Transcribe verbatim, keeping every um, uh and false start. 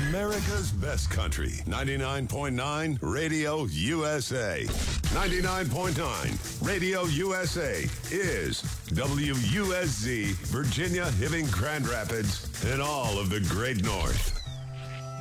America's best country. ninety-nine point nine Radio U S A. ninety-nine point nine Radio U S A is W U S Z, Virginia, Hibbing, Grand Rapids, and all of the Great North.